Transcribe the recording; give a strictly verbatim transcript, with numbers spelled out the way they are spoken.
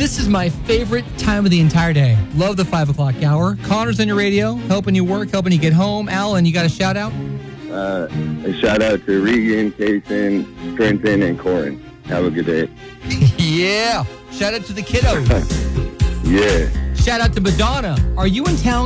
This is my favorite time of the entire day. Love the five o'clock hour. Connor's on your radio, helping you work, helping you get home. Alan, you got a shout out? Uh, a shout out to Regan, Kason, Trenton, and Corin. Have a good day. Yeah. Shout out to the kiddos. Yeah. Shout out to Madonna. Are you in town?